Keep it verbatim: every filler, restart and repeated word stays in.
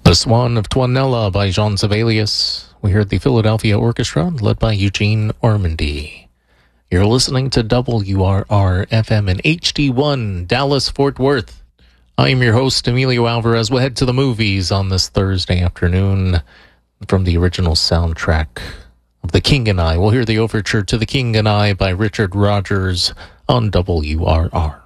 The Swan of Tuonela by Jean Sibelius. We heard the Philadelphia Orchestra, led by Eugene Ormandy. You're listening to W R R F M in H D one, Dallas, Fort Worth. I am your host, Emilio Alvarez. We'll head to the movies on this Thursday afternoon from the original soundtrack of The King and I. We'll hear the overture to The King and I by Richard Rodgers on W R R.